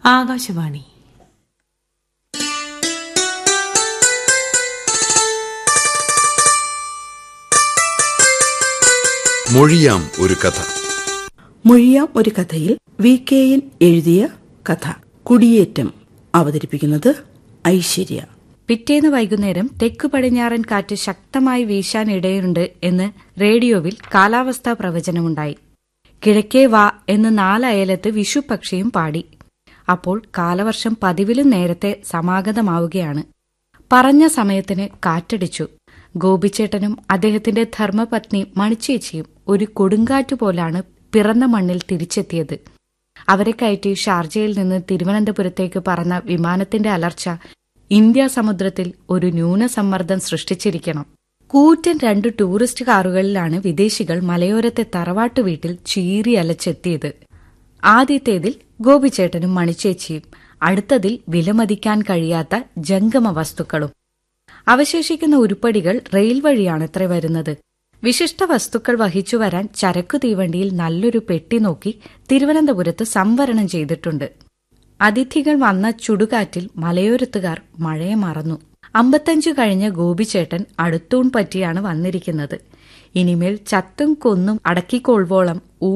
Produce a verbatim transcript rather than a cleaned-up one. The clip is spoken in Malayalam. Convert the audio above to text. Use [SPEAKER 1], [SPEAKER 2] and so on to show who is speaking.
[SPEAKER 1] ആകാശവാണി.
[SPEAKER 2] മൊഴിയാം ഒരു കഥ.
[SPEAKER 3] മൊഴിയാം ഒരു കഥയിൽ വി കെ എൻ എഴുതിയ കഥ കുടിയേറ്റം. അവതരിപ്പിക്കുന്നത് ഐശ്വര്യ.
[SPEAKER 4] പിറ്റേന്ന് വൈകുന്നേരം തെക്കു പടിഞ്ഞാറൻ കാറ്റ് ശക്തമായി വീശാനിടയുണ്ട് എന്ന് റേഡിയോവിൽ കാലാവസ്ഥാ പ്രവചനമുണ്ടായി. കിഴക്കേ വാ എന്ന് നാലയലത്ത് വിഷുപക്ഷിയും പാടി. അപ്പോൾ കാലവർഷം പതിവിലും നേരത്തെ സമാഗതമാവുകയാണ്. പറഞ്ഞ സമയത്തിന് കാറ്റടിച്ചു. ഗോപിച്ചേട്ടനും അദ്ദേഹത്തിന്റെ ധർമ്മപത്നി മണിച്ചേച്ചിയും ഒരു കൊടുങ്കാറ്റുപോലാണ് പിറന്ന മണ്ണിൽ തിരിച്ചെത്തിയത്. അവരെ കയറ്റി ഷാർജയിൽ നിന്ന് തിരുവനന്തപുരത്തേക്ക് പറന്ന വിമാനത്തിന്റെ അലർച്ച ഇന്ത്യാ സമുദ്രത്തിൽ ഒരു ന്യൂനസമ്മർദ്ദം സൃഷ്ടിച്ചിരിക്കണം. കൂറ്റൻ രണ്ട് ടൂറിസ്റ്റ് കാറുകളിലാണ് വിദേശികൾ മലയോരത്തെ തറവാട്ടു വീട്ടിൽ ചീറിയലച്ചെത്തിയത്. ആദ്യത്തേതിൽ ഗോപിച്ചേട്ടനും മണിച്ചേച്ചിയും, അടുത്തതിൽ വിലമതിക്കാൻ കഴിയാത്ത ജംഗമ വസ്തുക്കളും. അവശേഷിക്കുന്ന ഉരുപ്പടികൾ റെയിൽ വഴിയാണത്രേ വരുന്നത്. വിശിഷ്ട വസ്തുക്കൾ വഹിച്ചു വരാൻ ചരക്കു തീവണ്ടിയിൽ നല്ലൊരു പെട്ടി നോക്കി തിരുവനന്തപുരത്ത് സംവരണം ചെയ്തിട്ടുണ്ട്. അതിഥികൾ വന്ന ചുടുകാറ്റിൽ മലയോരത്തുകാർ മഴയെ മറന്നു. അമ്പത്തഞ്ചു കഴിഞ്ഞ ഗോപിച്ചേട്ടൻ അടുത്തൂൺ പറ്റിയാണ് വന്നിരിക്കുന്നത്. ഇനിമേൽ ചത്തും കൊന്നും അടക്കിക്കൊള്ളുവോളം